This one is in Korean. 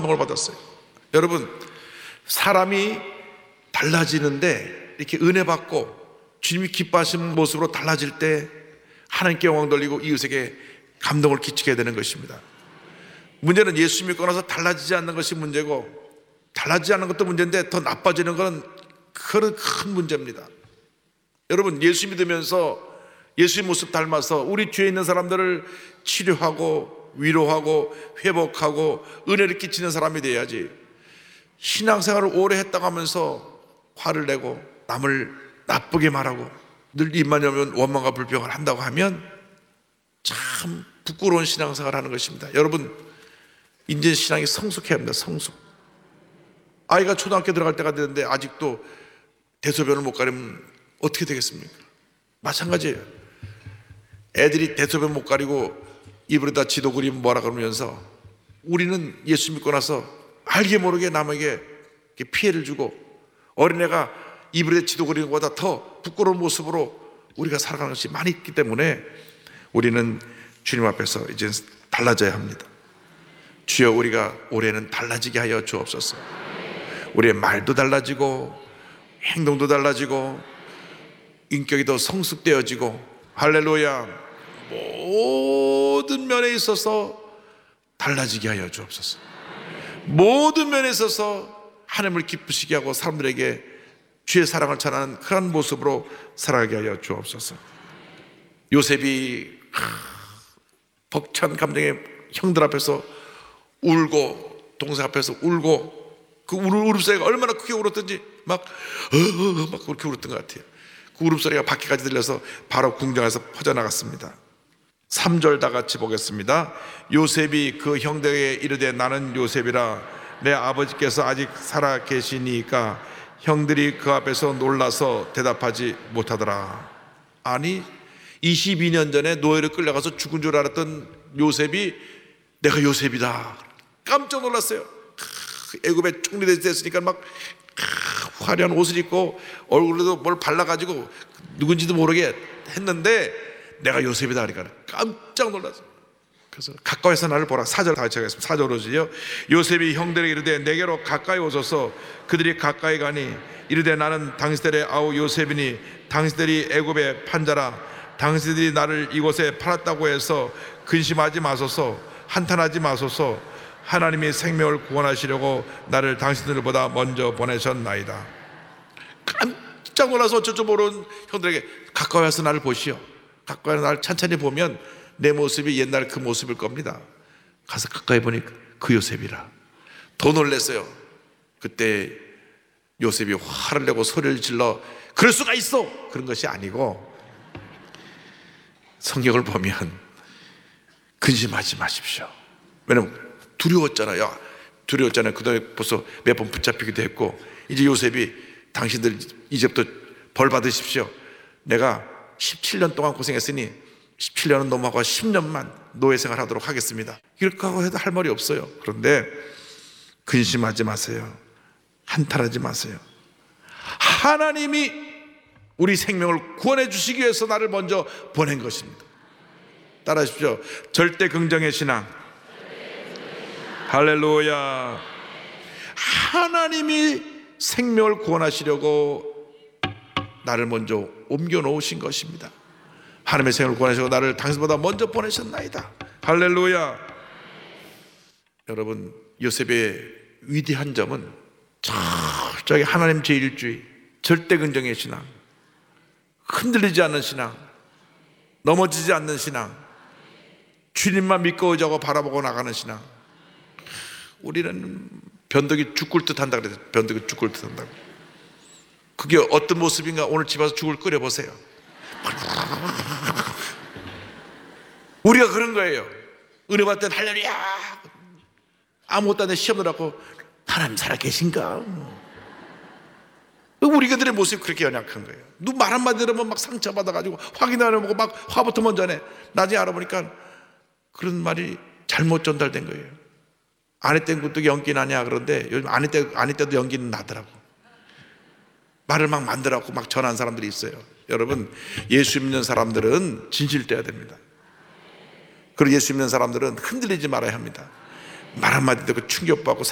감동을 받았어요. 여러분, 사람이 달라지는데 이렇게 은혜 받고 주님이 기뻐하시는 모습으로 달라질 때 하나님께 영광 돌리고 이웃에게 감동을 끼치게 되는 것입니다. 문제는 예수 믿고 나서 달라지지 않는 것이 문제고, 달라지지 않는 것도 문제인데 더 나빠지는 것은 큰 문제입니다. 여러분, 예수 믿으면서 예수의 모습 닮아서 우리 주위에 있는 사람들을 치료하고 위로하고 회복하고 은혜를 끼치는 사람이 돼야지, 신앙생활을 오래 했다고 하면서 화를 내고 남을 나쁘게 말하고 늘 입만 열면 원망과 불평을 한다고 하면 참 부끄러운 신앙생활을 하는 것입니다. 여러분, 이제 신앙이 성숙해야 합니다. 성숙. 아이가 초등학교 들어갈 때가 되는데 아직도 대소변을 못 가리면 어떻게 되겠습니까? 마찬가지예요. 애들이 대소변 못 가리고 입으로다 지도 그리면 뭐라 그러면서 우리는 예수 믿고 나서 알게 모르게 남에게 피해를 주고, 어린애가 입으로다 지도 그리는 것보다 더 부끄러운 모습으로 우리가 살아가는 것이 많이 있기 때문에 우리는 주님 앞에서 이제 달라져야 합니다. 주여, 우리가 올해는 달라지게 하여 주옵소서. 우리의 말도 달라지고 행동도 달라지고 인격이 더 성숙되어지고, 할렐루야, 모든 면에 있어서 달라지게 하여 주옵소서. 모든 면에 있어서 하나님을 기쁘시게 하고 사람들에게 주의 사랑을 전하는 그런 모습으로 살아가게 하여 주옵소서. 요셉이 벅찬 감정에 형들 앞에서 울고 동생 앞에서 울고, 그 울음소리가 얼마나 크게 울었던지 막 그렇게 울었던 것 같아요. 그 울음소리가 밖에까지 들려서 바로 궁정에서 퍼져나갔습니다. 3절 다 같이 보겠습니다. 요셉이 그 형들에게 이르되 나는 요셉이라, 내 아버지께서 아직 살아 계시니까 형들이 그 앞에서 놀라서 대답하지 못하더라. 아니, 22년 전에 노예로 끌려가서 죽은 줄 알았던 요셉이 내가 요셉이다, 깜짝 놀랐어요. 애굽에 총리 됐으니까 막 화려한 옷을 입고 얼굴에도 뭘 발라가지고 누군지도 모르게 했는데 내가 요셉이다 하니까 깜짝 놀랐어요. 그래서 가까이서 나를 보라. 4절 같이 하겠습니다. 4절로지요. 요셉이 형들에게 이르되 내게로 가까이 오소서. 그들이 가까이 가니 이르되 나는 당신들의 아우 요셉이니 당신들이 애굽의 판자라. 당신들이 나를 이곳에 팔았다고 해서 근심하지 마소서, 한탄하지 마소서. 하나님이 생명을 구원하시려고 나를 당신들보다 먼저 보내셨나이다. 깜짝 놀라서 어쩔 줄 모르는 형들에게 가까이 와서 나를 보시오. 가까이 와서 나를 찬찬히 보면 내 모습이 옛날 그 모습일 겁니다. 가서 가까이 보니 그 요셉이라. 더 놀랐어요. 그때 요셉이 화를 내고 소리를 질러 그럴 수가 있어, 그런 것이 아니고, 성경을 보면 근심하지 마십시오. 왜냐면 두려웠잖아요. 그다음에 벌써 몇 번 붙잡히기도 했고, 이제 요셉이 당신들 이제부터 벌 받으십시오. 내가 17년 동안 고생했으니 17년은 너무하고 10년만 노예 생활하도록 하겠습니다. 이렇게 하고 해도 할 말이 없어요. 그런데 근심하지 마세요. 한탄하지 마세요. 하나님이 우리 생명을 구원해 주시기 위해서 나를 먼저 보낸 것입니다. 따라하십시오. 절대 긍정의 신앙. 할렐루야. 하나님이 생명을 구원하시려고 나를 먼저 옮겨 놓으신 것입니다. 하나님의 생명을 구원하시고 나를 당신보다 먼저 보내셨나이다. 할렐루야. 여러분, 요셉의 위대한 점은 철저하게 하나님 제1주의, 절대 긍정의 신앙, 흔들리지 않는 신앙, 넘어지지 않는 신앙, 주님만 믿고 의지하고 바라보고 나가는 신앙. 우리는 변덕이 죽을 듯 한다 그래요. 변덕이 죽을 듯 한다고. 그게 어떤 모습인가? 오늘 집에 와서 죽을 끓여보세요. 우리가 그런 거예요. 은혜 받을 땐 할렐루야, 아무것도 안 해 시험 들어갖고 하나님 살아 계신가? 우리들의 모습이 그렇게 연약한 거예요. 누구 말 한마디 들으면 막 상처받아가지고 확인하려 보고 막 화부터 먼저 내. 나중에 알아보니까 그런 말이 잘못 전달된 거예요. 아내 때 굴뚝 연기 나냐 그런데 요즘 아내 때도 연기는 나더라고. 말을 막 만들어갖고 막 전하는 사람들이 있어요. 여러분, 예수 믿는 사람들은 진실돼야 됩니다. 그리고 예수 믿는 사람들은 흔들리지 말아야 합니다. 말 한마디 듣고 충격받고